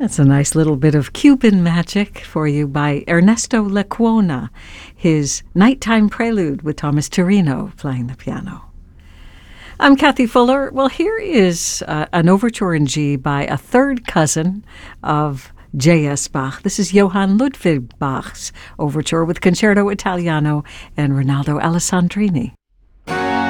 That's a nice little bit of Cuban magic for you by Ernesto Lecuona, his Nighttime Prelude with Thomas Torino playing the piano. I'm Kathy Fuller. Well, here is an overture in G by a third cousin of J.S. Bach. This is Johann Ludwig Bach's overture with Concerto Italiano and Rinaldo Alessandrini.